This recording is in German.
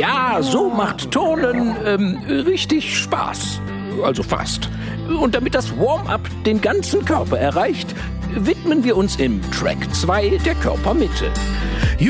Ja, so macht Turnen richtig Spaß. Also fast. Und damit das Warm-up den ganzen Körper erreicht, widmen wir uns im Track 2 der Körpermitte.